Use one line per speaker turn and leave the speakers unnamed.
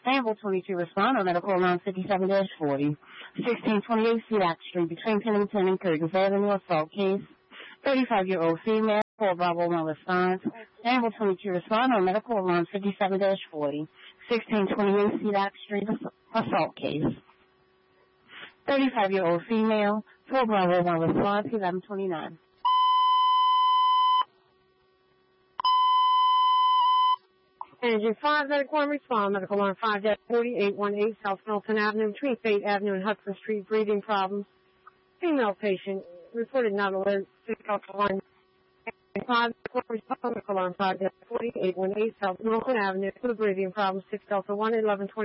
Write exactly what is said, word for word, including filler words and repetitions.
Danville twenty-two respond on medical alarm fifty-seven dash forty. sixteen twenty-eight Seadock Street between Pennington and Curtis Avenue assault case. thirty-five-year-old female, four Bravo one response. Danville twenty-two respond on medical alarm fifty-seven dash forty. sixteen twenty-eight Seadock Street assault case. thirty-five-year-old female, four Bravo one response, eleven twenty-nine.
Engine five, medical alarm respond, medical alarm five forty-eight eighteen South Milton Avenue, between Fate Avenue and Hudson Street, breathing problems. Female patient, reported not alert, six Delta one. five, medical alarm five forty-eight eighteen South Milton Avenue, with breathing problems, six Delta one, eleven twenty.